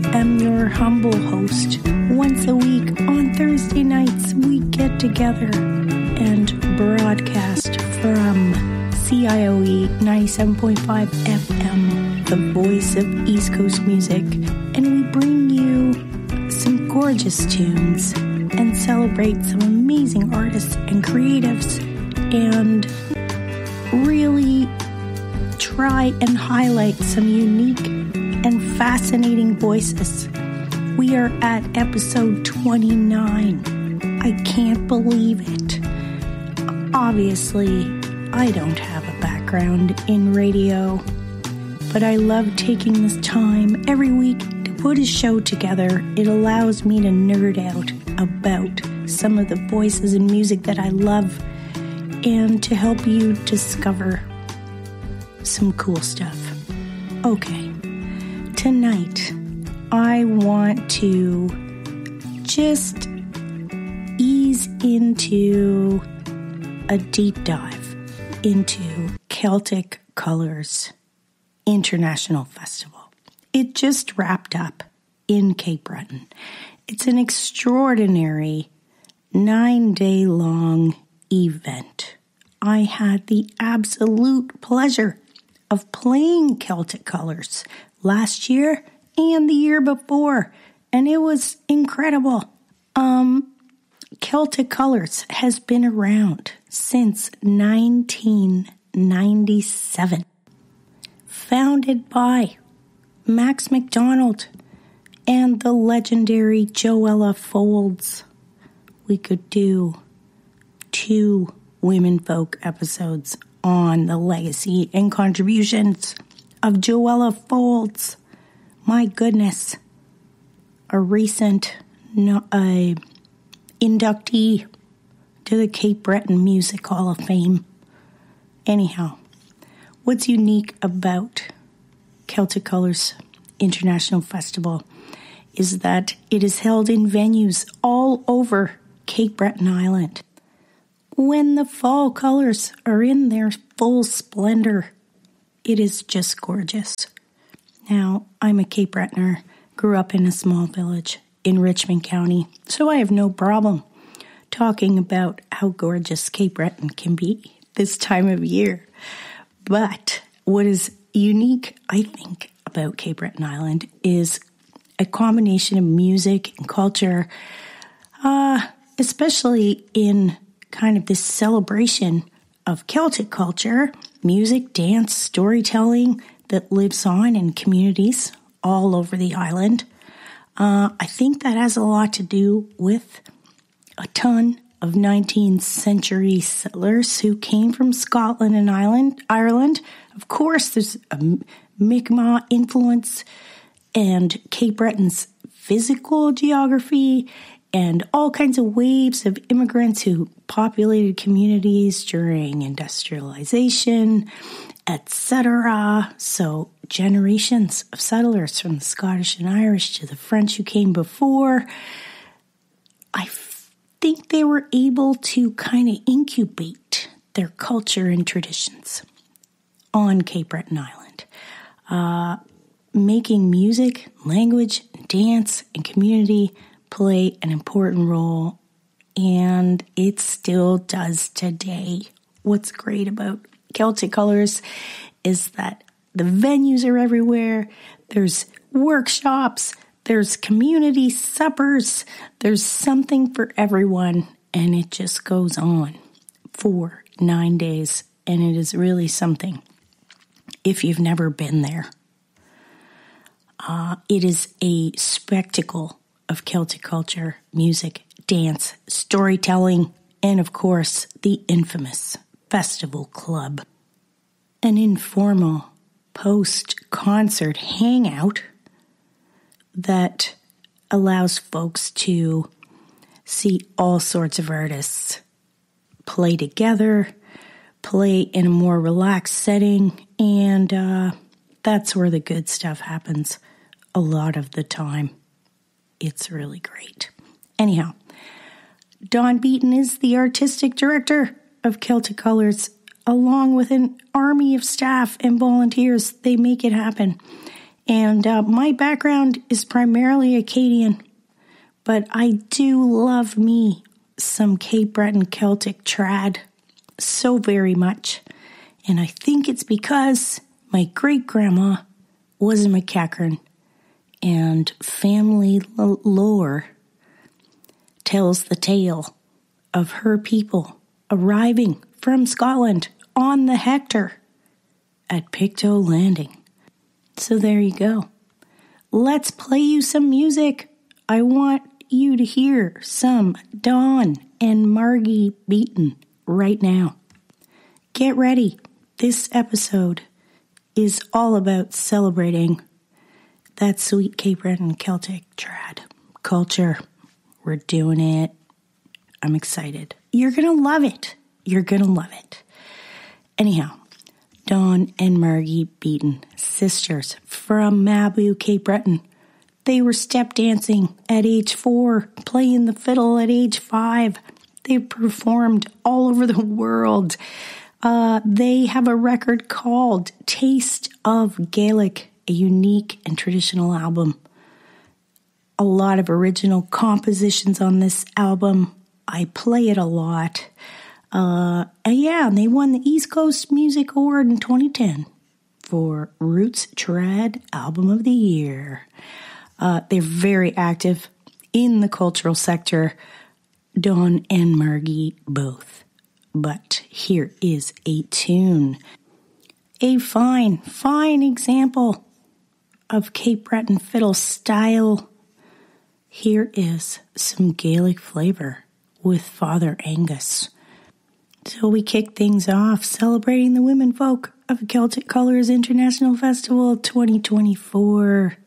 am your humble host. Once a week on Thursday nights, we get together and broadcast from CIOE 97.5 FM, the voice of East Coast music, and we bring you some gorgeous tunes and celebrate some amazing artists and creatives and really try and highlight some unique and fascinating voices. We are at episode 29. I can't believe it. Obviously, I don't have a background in radio, but I love taking this time every week to put a show together. It allows me to nerd out about some of the voices and music that I love and to help you discover some cool stuff. Okay, tonight I want to just ease into a deep dive into Celtic Colours International Festival. It just wrapped up in Cape Breton. It's an extraordinary 9-day-long event. I had the absolute pleasure of playing Celtic Colours last year and the year before, and it was incredible. Celtic Colours has been around since 1997. Founded by Max McDonald and the legendary Joella Folds. We could do 2 women folk episodes on the legacy and contributions of Joella Folds. My goodness, a recent inductee to the Cape Breton Music Hall of Fame. Anyhow, what's unique about Celtic Colours International Festival is that it is held in venues all over Cape Breton Island. When the fall colors are in their full splendor, it is just gorgeous. Now, I'm a Cape Bretoner, grew up in a small village in Richmond County, so I have no problem talking about how gorgeous Cape Breton can be this time of year. But what is unique, I think, about Cape Breton Island is a combination of music and culture, especially in kind of this celebration of Celtic culture, music, dance, storytelling that lives on in communities all over the island. I think that has a lot to do with a ton of 19th century settlers who came from Scotland and Ireland. Of course, there's a Mi'kmaq influence and Cape Breton's physical geography and all kinds of waves of immigrants who populated communities during industrialization, etc. So generations of settlers from the Scottish and Irish to the French who came before, I think they were able to kind of incubate their culture and traditions on Cape Breton Island, making music, language, dance, and community play an important role, and it still does today. What's great about Celtic Colours is that the venues are everywhere. There's workshops, there's community suppers, there's something for everyone, and it just goes on for 9 days, and it is really something if you've never been there. It is a spectacle of Celtic culture, music, dance, storytelling, and of course, the infamous Festival Club. An informal post-concert hangout that allows folks to see all sorts of artists play together, play in a more relaxed setting, and that's where the good stuff happens a lot of the time. It's really great. Anyhow, Dawn Beaton is the artistic director of Celtic Colours. Along with an army of staff and volunteers, they make it happen. And my background is primarily Acadian, but I do love me some Cape Breton Celtic trad so very much. And I think it's because my great-grandma was a McEachern, and family lore tells the tale of her people arriving from Scotland on the Hector at Pictou Landing. So there you go. Let's play you some music. I want you to hear some Dawn and Margie Beaton right now. Get ready. This episode is all about celebrating that sweet Cape Breton Celtic trad culture. We're doing it. I'm excited. You're going to love it. You're going to love it. Anyhow, Dawn and Margie Beaton, sisters from Mabou, Cape Breton. They were step dancing at age 4, playing the fiddle at age 5. They performed all over the world. They have a record called Taste of Gaelic, a unique and traditional album. A lot of original compositions on this album. I play it a lot. And they won the East Coast Music Award in 2010 for Roots Trad Album of the Year. They're very active in the cultural sector, Dawn and Margie both. But here is a tune. A fine example of Cape Breton fiddle style. Here is some Gaelic flavor with Father Angus. So we kick things off celebrating the women folk of Celtic Colours International Festival 2024.